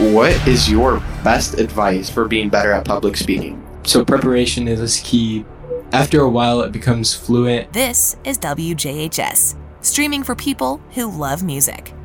what is your best advice for being better at public speaking? So preparation is key. After a while, it becomes fluent. This is WJHS, streaming for people who love music.